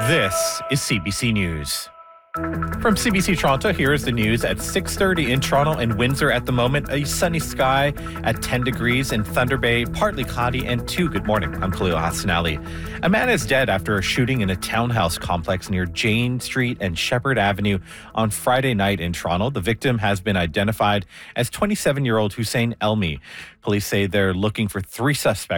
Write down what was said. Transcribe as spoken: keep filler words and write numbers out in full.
This is C B C News. From C B C Toronto, here is the news at six thirty in Toronto and Windsor at the moment. A sunny sky at ten degrees in Thunder Bay, partly cloudy and two. Good morning. I'm Khalil Hassan Ali. A man is dead after a shooting in a townhouse complex near Jane Street and Shepherd Avenue on Friday night in Toronto. The victim has been identified as twenty-seven-year-old Hussein Elmi. Police say they're looking for three suspects